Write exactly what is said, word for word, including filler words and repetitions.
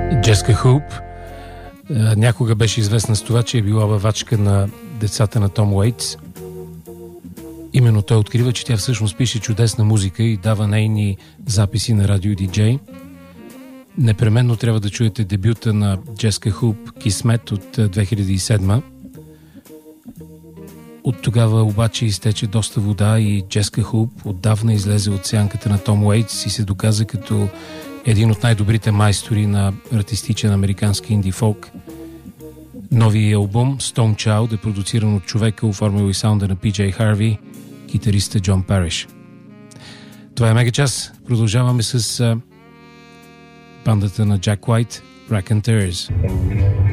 Джеска Хоуп някога беше известна с това, че е била бавачка на децата на Том Уейтс. Именно той открива, че тя всъщност пише чудесна музика и дава нейни записи на радио диджей. Непременно трябва да чуете дебюта на Джеска Хоуп "Кисмет" от две хиляди и седма. От тогава обаче изтече доста вода и Джеска Хоуп отдавна излезе от сянката на Том Уейтс и се доказа като един от най-добрите майстори на артистичен американски инди фолк. Новият албум Stone Child е продуциран от човека, оформил и саунда на Пи Джей Харви, китариста Джон Париш. Това е Мега час. Продължаваме с бандата на Джак Уайт, Raconteurs.